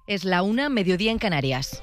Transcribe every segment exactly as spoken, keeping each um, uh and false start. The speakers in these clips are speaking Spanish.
Es la una, mediodía en Canarias.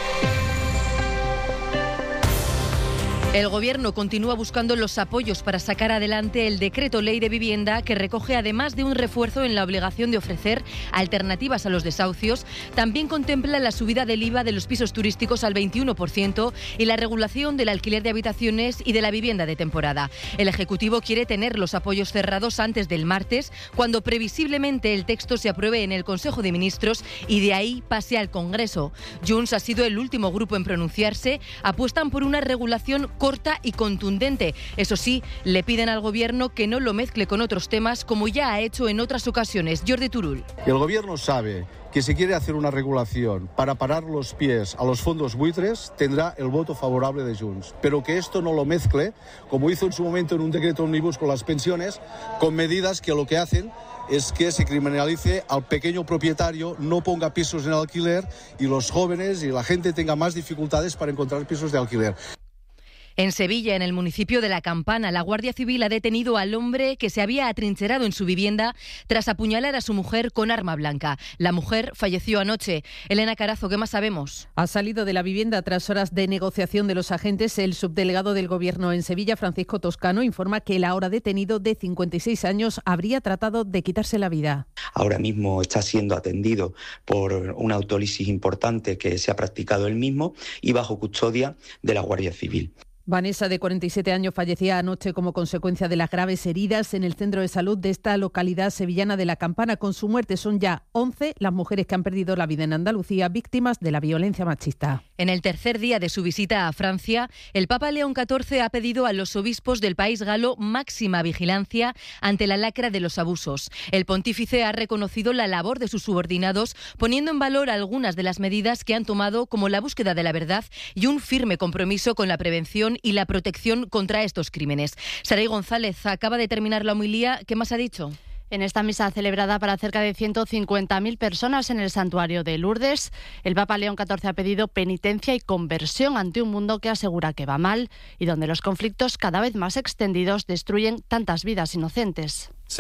El Gobierno continúa buscando los apoyos para sacar adelante el decreto ley de vivienda que recoge, además de un refuerzo en la obligación de ofrecer alternativas a los desahucios, también contempla la subida del I V A de los pisos turísticos al veintiuno por ciento y la regulación del alquiler de habitaciones y de la vivienda de temporada. El Ejecutivo quiere tener los apoyos cerrados antes del martes, cuando previsiblemente el texto se apruebe en el Consejo de Ministros y de ahí pase al Congreso. Junts ha sido el último grupo en pronunciarse. Apuestan por una regulación corta y contundente. Eso sí, le piden al Gobierno que no lo mezcle con otros temas, como ya ha hecho en otras ocasiones. Jordi Turull. El Gobierno sabe que si quiere hacer una regulación para parar los pies a los fondos buitres, tendrá el voto favorable de Junts. Pero que esto no lo mezcle, como hizo en su momento en un decreto ómnibus con las pensiones, con medidas que lo que hacen es que se criminalice al pequeño propietario, no ponga pisos en alquiler y los jóvenes y la gente tenga más dificultades para encontrar pisos de alquiler. En Sevilla, en el municipio de La Campana, la Guardia Civil ha detenido al hombre que se había atrincherado en su vivienda tras apuñalar a su mujer con arma blanca. La mujer falleció anoche. Elena Carazo, ¿qué más sabemos? Ha salido de la vivienda tras horas de negociación de los agentes. El subdelegado del Gobierno en Sevilla, Francisco Toscano, informa que el ahora detenido, de cincuenta y seis años, habría tratado de quitarse la vida. Ahora mismo está siendo atendido por una autólisis importante que se ha practicado él mismo y bajo custodia de la Guardia Civil. Vanessa, de cuarenta y siete años, fallecía anoche como consecuencia de las graves heridas en el centro de salud de esta localidad sevillana de La Campana. Con su muerte son ya once las mujeres que han perdido la vida en Andalucía víctimas de la violencia machista. En el tercer día de su visita a Francia, el Papa León catorce ha pedido a los obispos del país galo máxima vigilancia ante la lacra de los abusos. El pontífice ha reconocido la labor de sus subordinados, poniendo en valor algunas de las medidas que han tomado, como la búsqueda de la verdad y un firme compromiso con la prevención y la protección contra estos crímenes. Saray González acaba de terminar la homilía. ¿Qué más ha dicho? En esta misa celebrada para cerca de ciento cincuenta mil personas en el santuario de Lourdes, el Papa León catorce ha pedido penitencia y conversión ante un mundo que asegura que va mal y donde los conflictos cada vez más extendidos destruyen tantas vidas inocentes. Se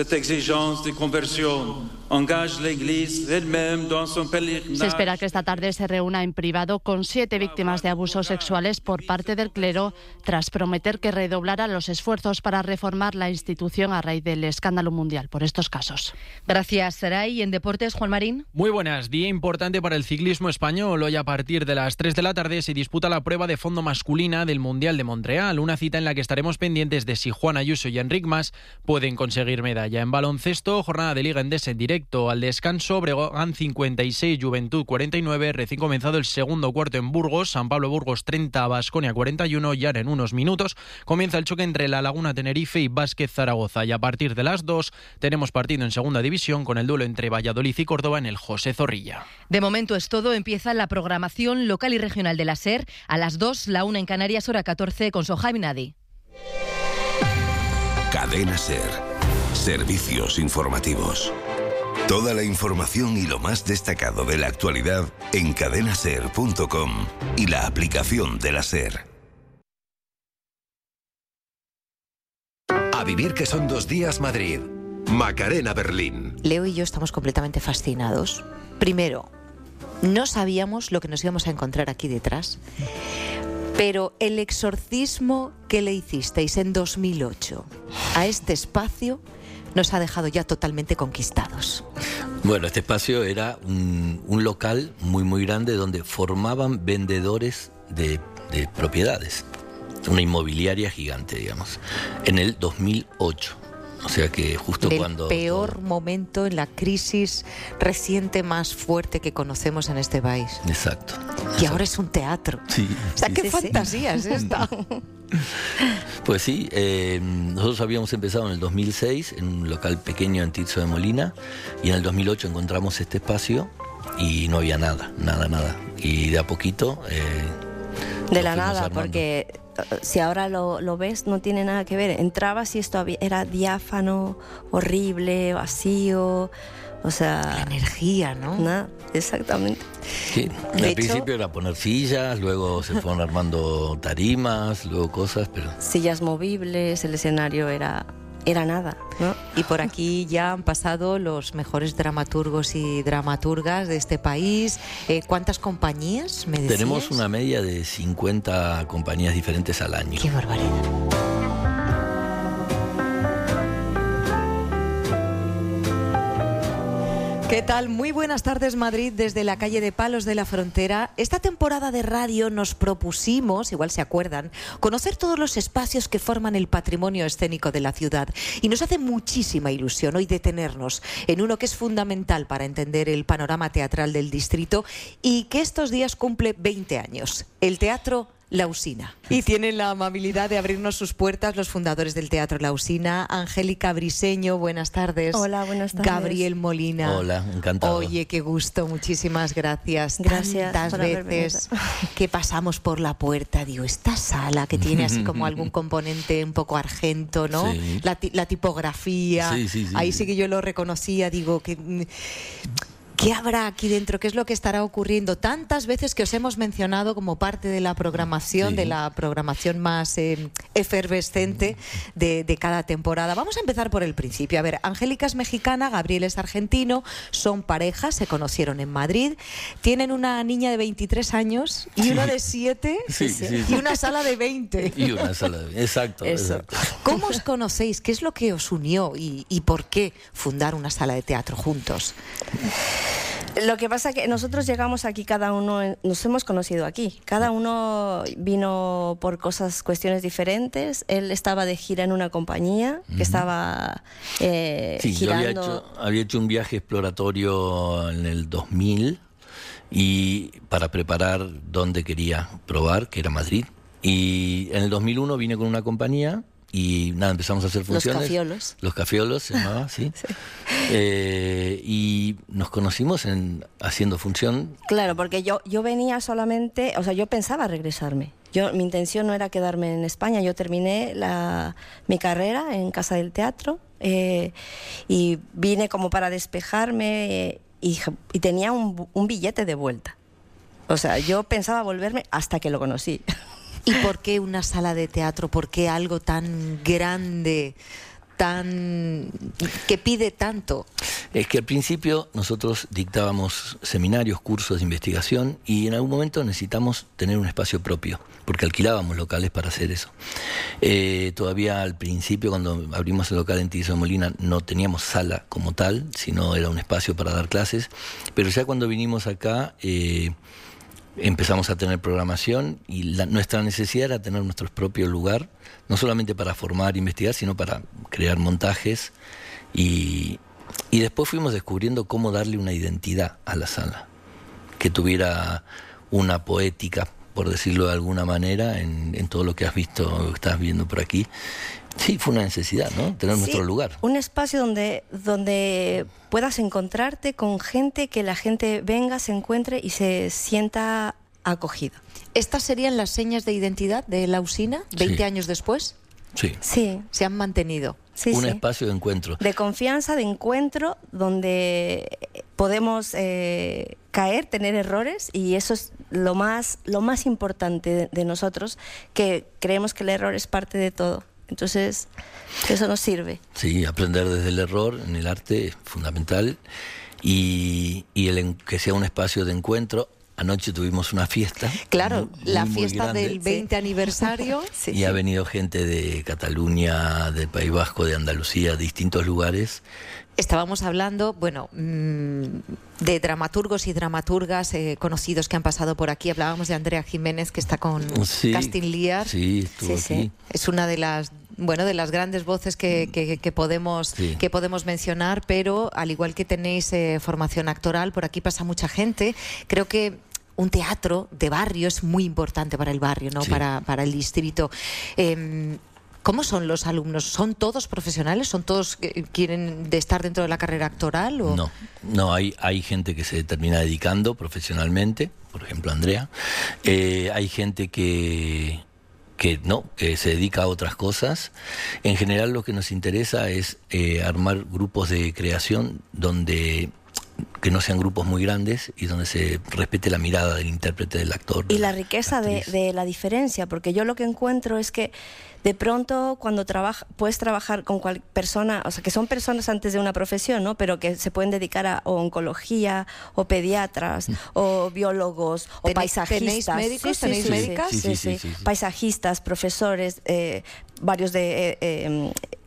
espera que esta tarde se reúna en privado con siete víctimas de abusos sexuales por parte del clero, tras prometer que redoblará los esfuerzos para reformar la institución a raíz del escándalo mundial por estos casos. Gracias, Saray. En deportes, Juan Marín. Muy buenas. Día importante para el ciclismo español. Hoy, a partir de las tres de la tarde, se disputa la prueba de fondo masculina del Mundial de Montreal. Una cita en la que estaremos pendientes de si Juan Ayuso y Enric Mas pueden conseguir medalla. En baloncesto, jornada de Liga Endesa en directo. Al descanso, Breogán cincuenta y seis, Juventud cuarenta y nueve. Recién comenzado el segundo cuarto en Burgos. San Pablo Burgos treinta, Baskonia cuarenta y uno. Y ahora, en unos minutos, comienza el choque entre La Laguna Tenerife y Vázquez Zaragoza. Y a partir de las dos tenemos partido en segunda división con el duelo entre Valladolid y Córdoba en el José Zorrilla. De momento es todo. Empieza la programación local y regional de la SER. A las dos, la una en Canarias, hora catorce, con Sohaib Nadi. Cadena SER. Servicios informativos. Toda la información y lo más destacado de la actualidad en cadena ser punto com y la aplicación de la SER. A vivir, que son dos días Madrid. Macarena Berlín. Leo y yo estamos completamente fascinados. Primero, no sabíamos lo que nos íbamos a encontrar aquí detrás, pero el exorcismo que le hicisteis en dos mil ocho a este espacio nos ha dejado ya totalmente conquistados. Bueno, este espacio era un, un local muy muy grande donde formaban vendedores de, de propiedades. Una inmobiliaria gigante, digamos, en el dos mil ocho. O sea que justo el cuando... El peor momento en la crisis reciente más fuerte que conocemos en este país. Exacto. Y exacto. Ahora es un teatro. Sí. O sea, sí, qué sí, fantasía sí. es esta. Pues sí, eh, nosotros habíamos empezado en el dos mil seis en un local pequeño en Tirso de Molina y en el dos mil ocho encontramos este espacio y no había nada, nada, nada. Y de a poquito... Eh, de la nada, armando. Porque si ahora lo, lo ves, no tiene nada que ver. Entrabas y esto había, era diáfano, horrible, vacío... O sea... La energía, ¿no? Nada, exactamente. Sí, al hecho, principio era poner sillas, luego se fueron armando tarimas, luego cosas, pero... Sillas movibles, el escenario era era nada, ¿no? Y por aquí ya han pasado los mejores dramaturgos y dramaturgas de este país. Eh, ¿Cuántas compañías me decías? Tenemos una media de cincuenta compañías diferentes al año. ¡Qué barbaridad! ¿Qué tal? Muy buenas tardes, Madrid, desde la calle de Palos de la Frontera. Esta temporada de radio nos propusimos, igual se acuerdan, conocer todos los espacios que forman el patrimonio escénico de la ciudad. Y nos hace muchísima ilusión hoy detenernos en uno que es fundamental para entender el panorama teatral del distrito y que estos días cumple veinte años. El Teatro La Usina. Y tienen la amabilidad de abrirnos sus puertas los fundadores del Teatro La Usina. Angélica Briseño, buenas tardes. Hola, buenas tardes. Gabriel Molina. Hola, encantado. Oye, qué gusto, muchísimas gracias. Gracias Tantas por haberme veces que pasamos por la puerta, digo, esta sala que tiene así como algún componente un poco argento, ¿no? Sí. La, ti- la tipografía. Sí, sí, sí, Ahí sí. sí que yo lo reconocía, digo, que... ¿Qué habrá aquí dentro? ¿Qué es lo que estará ocurriendo? Tantas veces que os hemos mencionado como parte de la programación, Sí. de la programación más eh, efervescente de, de cada temporada. Vamos a empezar por el principio. A ver, Angélica es mexicana, Gabriel es argentino, son parejas, se conocieron en Madrid, tienen una niña de veintitrés años y Sí. una de siete Sí, sí, sí. y una sala de veinte. Y una sala de... Exacto, Eso. exacto. ¿Cómo os conocéis? ¿Qué es lo que os unió y, y por qué fundar una sala de teatro juntos? Lo que pasa es que nosotros llegamos aquí, cada uno, en- nos hemos conocido aquí. Cada uno vino por cosas, cuestiones diferentes. Él estaba de gira en una compañía que estaba eh, Sí, yo había girando. hecho, había hecho un viaje exploratorio en el dos mil y para preparar dónde quería probar, que era Madrid. Y en el dos mil uno vine con una compañía y nada, empezamos a hacer Los funciones. Cafiolos. Los Cafiolos se llamaba, sí. Eh, y nos conocimos en haciendo función. Claro, porque yo, yo venía solamente, o sea, yo pensaba regresarme. Yo, mi intención no era quedarme en España. Yo terminé la, mi carrera en Casa del Teatro eh, y vine como para despejarme eh, y, y tenía un, un billete de vuelta. O sea, yo pensaba volverme hasta que lo conocí. ¿Y por qué una sala de teatro? ¿Por qué algo tan grande, tan que pide tanto? Es que al principio nosotros dictábamos seminarios, cursos de investigación y en algún momento necesitamos tener un espacio propio, porque alquilábamos locales para hacer eso. Eh, todavía al principio, cuando abrimos el local en Tigres de Molina, no teníamos sala como tal, sino era un espacio para dar clases, pero ya cuando vinimos acá... Eh, empezamos a tener programación y la, nuestra necesidad era tener nuestro propio lugar, no solamente para formar e investigar, sino para crear montajes y, y después fuimos descubriendo cómo darle una identidad a la sala, que tuviera una poética, por decirlo de alguna manera, en, en todo lo que has visto, estás viendo por aquí. Sí, fue una necesidad, ¿no? Tener Sí, nuestro lugar. Un espacio donde, donde puedas encontrarte con gente, que la gente venga, se encuentre y se sienta acogida. ¿Estas serían las señas de identidad de La Usina, veinte Sí. años después? Sí. Sí, Se han mantenido. sí, un sí. espacio de encuentro. De confianza, de encuentro, donde podemos eh, caer, tener errores, y eso es lo más, lo más importante de, de nosotros, que creemos que el error es parte de todo. Entonces, eso nos sirve. Sí, aprender desde el error en el arte es fundamental y, y el en- que sea un espacio de encuentro. Anoche tuvimos una fiesta. Claro, muy, la muy fiesta grande. del veinte aniversario. Sí, Y sí. ha venido gente de Cataluña, del País Vasco, de Andalucía, de distintos lugares. Estábamos hablando, bueno, mmm, de dramaturgos y dramaturgas eh, conocidos que han pasado por aquí. Hablábamos de Andrea Jiménez, que está con Sí, Casting Liar. Sí, estuvo Sí, sí. aquí. Es una de las, bueno, de las grandes voces que, que, que podemos Sí. que podemos mencionar, pero al igual que tenéis eh, formación actoral, por aquí pasa mucha gente. Creo que un teatro de barrio es muy importante para el barrio, ¿no? Sí. Para, para el distrito. Eh, ¿Cómo son los alumnos? ¿Son todos profesionales? ¿Son todos que quieren de estar dentro de la carrera actoral? ¿o? No, no hay, hay gente que se termina dedicando profesionalmente, por ejemplo Andrea. Eh, hay gente que, que no, que se dedica a otras cosas. En general lo que nos interesa es eh, armar grupos de creación donde que no sean grupos muy grandes y donde se respete la mirada del intérprete, del actor. Y la riqueza de, de la diferencia, porque yo lo que encuentro es que de pronto cuando trabaja, puedes trabajar con cualquier persona, o sea, que son personas antes de una profesión, ¿no? Pero que se pueden dedicar a o oncología, o pediatras, o biólogos, o paisajistas. ¿Tenéis médicos? Sí, ¿Tenéis sí, médicas? Sí, sí, sí, sí, sí. Paisajistas, profesores, eh, varios de... Eh, eh,